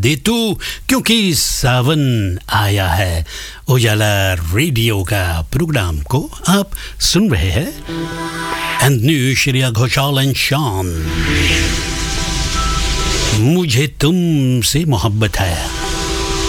दे तू क्योंकि सावन आया है। उजाला रेडियो का प्रोग्राम को आप सुन रहे हैं and new Shreya Ghoshal and शान मुझे तुमसे मोहब्बत है।